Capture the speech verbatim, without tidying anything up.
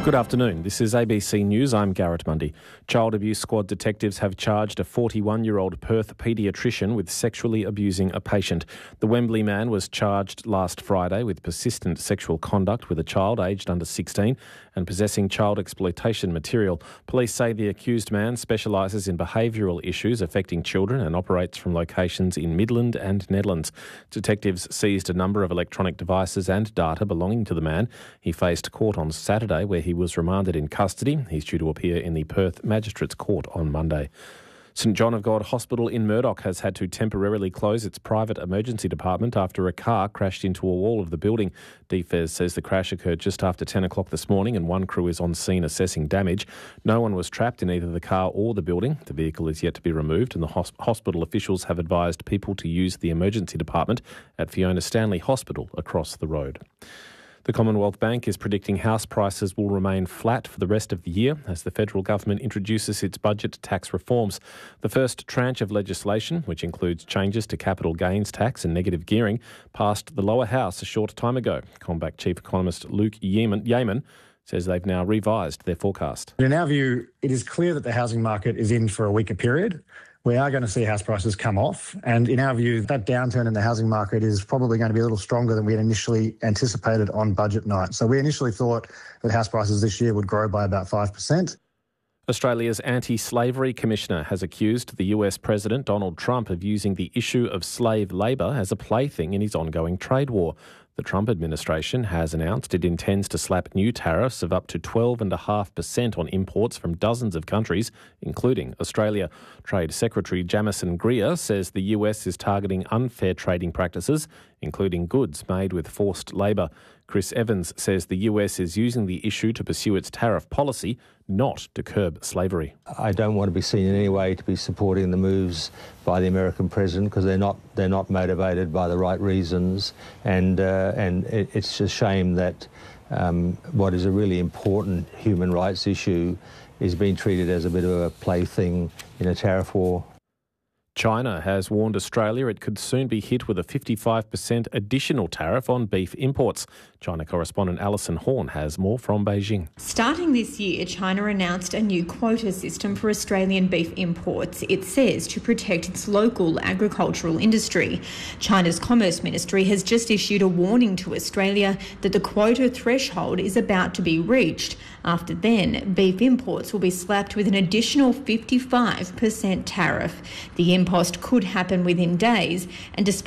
Good afternoon. This is A B C News. I'm Garrett Mundy. Child Abuse Squad detectives have charged a forty-one-year-old Perth paediatrician with sexually abusing a patient. The Wembley man was charged last Friday with persistent sexual conduct with a child aged under sixteen and possessing child exploitation material. Police say the accused man specialises in behavioural issues affecting children and operates from locations in Midland and Nedlands. Detectives seized a number of electronic devices and data belonging to the man. He faced court on Saturday, where he was remanded in custody. He's due to appear in the Perth Magistrates Court on Monday. St John of God Hospital in Murdoch has had to temporarily close its private emergency department after a car crashed into a wall of the building. D F E S says the crash occurred just after ten o'clock this morning and one crew is on scene assessing damage. No one was trapped in either the car or the building. The vehicle is yet to be removed and the hosp- hospital officials have advised people to use the emergency department at Fiona Stanley Hospital across the road. The Commonwealth Bank is predicting house prices will remain flat for the rest of the year as the federal government introduces its budget tax reforms. The first tranche of legislation, which includes changes to capital gains tax and negative gearing, passed the lower house a short time ago. CommBank Chief Economist Luke Yeaman, Yeaman says they've now revised their forecast. In our view, it is clear that the housing market is in for a weaker period. We are going to see house prices come off. And in our view, that downturn in the housing market is probably going to be a little stronger than we had initially anticipated on budget night. So we initially thought that house prices this year would grow by about five percent. Australia's anti-slavery commissioner has accused the U S President Donald Trump of using the issue of slave labour as a plaything in his ongoing trade war. The Trump administration has announced it intends to slap new tariffs of up to twelve point five percent on imports from dozens of countries, including Australia. Trade Secretary Jamieson Greer says the U S is targeting unfair trading practices, including goods made with forced labour. Chris Evans says the U S is using the issue to pursue its tariff policy, not to curb slavery. I don't want to be seen in any way to be supporting the moves by the American president because they're not they're not motivated by the right reasons, and uh, and it, it's a shame that um, what is a really important human rights issue is being treated as a bit of a plaything in a tariff war. China has warned Australia it could soon be hit with a fifty-five percent additional tariff on beef imports. China correspondent Alison Horn has more from Beijing. Starting this year, China announced a new quota system for Australian beef imports. It says to protect its local agricultural industry. China's Commerce Ministry has just issued a warning to Australia that the quota threshold is about to be reached. After then, beef imports will be slapped with an additional fifty-five percent tariff. The impost could happen within days, and despite